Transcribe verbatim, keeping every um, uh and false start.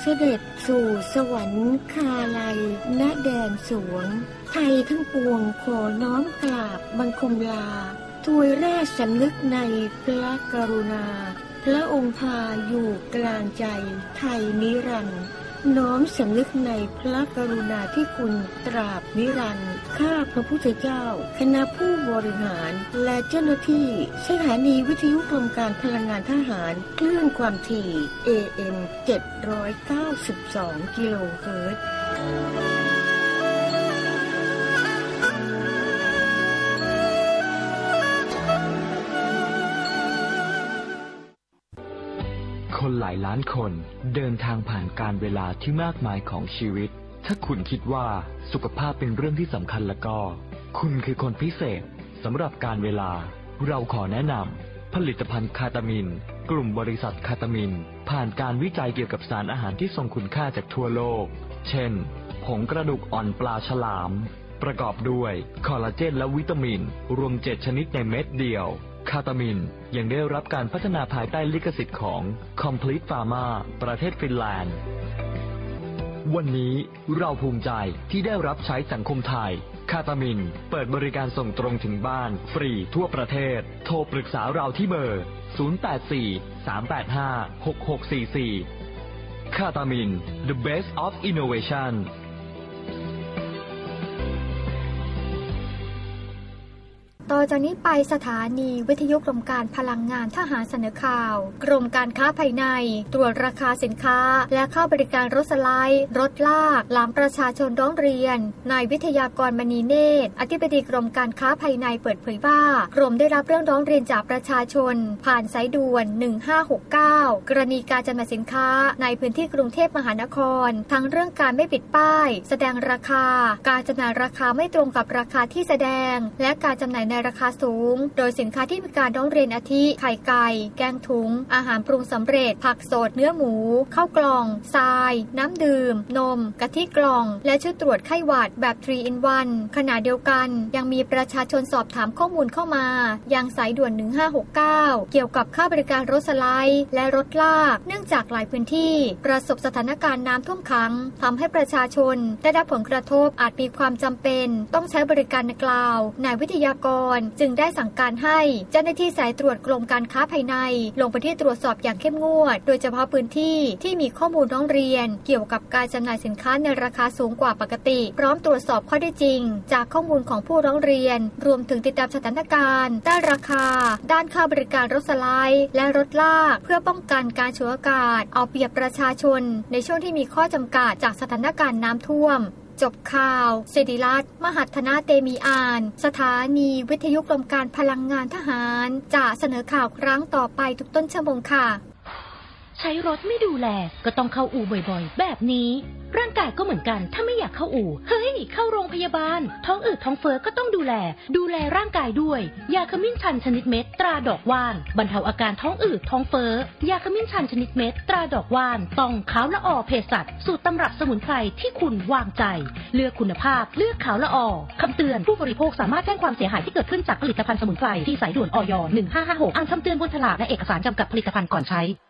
ด็จสู่สวรรคาลัยณแดนสวงไทยทั้งปวงขอน้อมกราบบังคมลาถวายราชสำนึกในพระกรุณาพระองค์พาอยู่กลางใจไทยนิรันดร์น้อมสำนึกในพระกรุณาที่คุณตราบนิรันดร์ข้าพระพุทธเจ้าคณะผู้บริหารและเจ้าหน้าที่สถานีวิทยุกรมการพลังงานทหารคลื่นความถี่ เอ เอ็ม เจ็ดร้อยเก้าสิบสอง กิโลเฮิรตซ์คนหลายล้านคนเดินทางผ่านการเวลาที่มากมายของชีวิตถ้าคุณคิดว่าสุขภาพเป็นเรื่องที่สำคัญแล้วก็คุณคือคนพิเศษสำหรับการเวลาเราขอแนะนำผลิตภัณฑ์คาตามินกลุ่มบริษัทคาตามินผ่านการวิจัยเกี่ยวกับสารอาหารที่ทรงคุณค่าจากทั่วโลกเช่นผงกระดูกอ่อนปลาฉลามประกอบด้วยคอลลาเจนและวิตามินรวมเจ็ดชนิดในเม็ดเดียวคาตามินยังได้รับการพัฒนาภายใต้ลิขสิทธิ์ของ Complete Pharma ประเทศฟินแลนด์วันนี้เราภูมิใจที่ได้รับใช้สังคมไทยคาตามินเปิดบริการส่งตรงถึงบ้านฟรีทั่วประเทศโทรปรึกษาเราที่เบอร์ศูนย์ แปด สี่ สาม แปด ห้า หก หก สี่ สี่คาตามิน The Best of Innovation ต่อจากนี้ไปสถานีวิทยุกรมการพลังงานทหารเสนอข่าวกรมการค้าภายในตรวจราคาสินค้าและค่าบริการรถสไลด์รถลากหลังประชาชนร้องเรียนนายวิทยากรมณีเนตรอธิบดีกรมการค้าภายในเปิดเผยว่ากรมได้รับเรื่องร้องเรียนจากประชาชนผ่านสายด่วนหนึ่งห้าหกเก้ากรณีการจำหน่ายสินค้าในพื้นที่กรุงเทพมหานครทั้งเรื่องการไม่ปิดป้ายแสดงราคาการจำหน่ายราคาไม่ตรงกับราคาที่แสดงและการจำหน่ายในราคาสูงโดยสินค้าที่มีการร้องเรียนอาทิไข่ไก่แกงถุงอาหารปรุงสำเร็จผักสดเนื้อหมูข้าวกล่องทรายน้ำดื่มนมกะทิกล่องและชุดตรวจไข้หวัดแบบ ทรี อิน วัน ขณะเดียวกันยังมีประชาชนสอบถามข้อมูลเข้ามายังสายด่วนหนึ่งห้าหกเก้าเกี่ยวกับค่าบริการรถสไลด์และรถลากเนื่องจากหลายพื้นที่ประสบสถานการณ์น้ำท่วมขังทำให้ประชาชนได้รับผลกระทบอาจมีความจำเป็นต้องใช้บริการดังกล่าวนายวิทยากรจึงได้สั่งการให้เจ้าหน้าที่สายตรวจกรมการค้าภายในลงไปที่ตรวจสอบอย่างเข้มงวดโดยเฉพาะพื้นที่ที่มีข้อมูลร้องเรียนเกี่ยวกับการจำหน่ายสินค้าในราคาสูงกว่าปกติพร้อมตรวจสอบข้อได้จริงจากข้อมูลของผู้ร้องเรียนรวมถึงติดตามสถานการณ์ด้านราคาด้านค่าบริการรถสไลด์และรถลากเพื่อป้องกันการฉวยโอกาสเอาเปรียบประชาชนในช่วงที่มีข้อจำกัดจากสถานการณ์น้ำท่วมจบข่าวศิริรัตน์มหัฒนาเตมีอานสถานีวิทยุกรมการพลังงานทหารจะเสนอข่าวครั้งต่อไปทุกต้นชั่วโมงค่ะใช้รถไม่ดูแลก็ต้องเข้าอู่บ่อยๆแบบนี้ร่างกายก็เหมือนกันถ้าไม่อยากเข้าอู่เฮ้ยเข้าโรงพยาบาลท้องอืดท้องเฟ้อก็ต้องดูแลดูแลร่างกายด้วยยาขมิ้นชันชนิดเม็ดตราดอกว่านบรรเทาอาการท้องอืดท้องเฟ้อยาขมิ้นชันชนิดเม็ดตราดอกว่านต้องขาวละออเภสัชสูตรตำรับสมุนไพรที่คุณวางใจเลือกคุณภาพเลือกขาวละออคำเตือนผู้บริโภคสามารถแจ้งความเสียหายที่เกิดขึ้นจากผลิตภัณฑ์สมุนไพรที่สายด่วนอยหนึ่งห้าห้าหกอ่านคำเตือนบนฉลากและเอกสารจำกัดผลิตภัณฑ์ก่อนใช้